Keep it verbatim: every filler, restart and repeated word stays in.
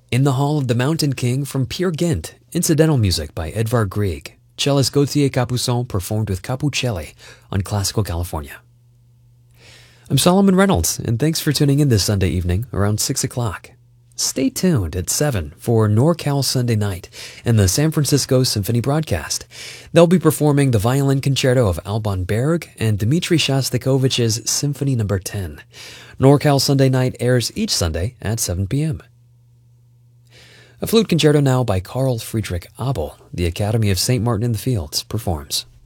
In the Hall of the Mountain King from Peer Gynt, incidental music by Edvard Grieg. Cellist Gauthier Capuçon performed with Capucelli on Classical California. I'm Solomon Reynolds, and thanks for tuning in this Sunday evening around six o'clock. Stay tuned at seven for NorCal Sunday Night and the San Francisco Symphony broadcast. They'll be performing the violin concerto of Alban Berg and Dmitri Shostakovich's Symphony Number ten. NorCal Sunday Night airs each Sunday at seven p.m. A flute concerto now by Carl Friedrich Abel. The Academy of Saint Martin in the Fields performs.